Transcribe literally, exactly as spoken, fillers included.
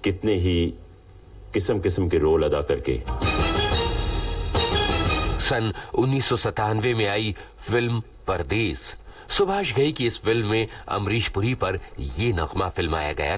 कितने ही किस्म किस्म के रोल अदा करके। सन उन्नीस सौ सतानवे में आई फिल्म परदेस। सुभाष घई की इस फिल्म में अमरीश पुरी पर ये नगमा फिल्माया गया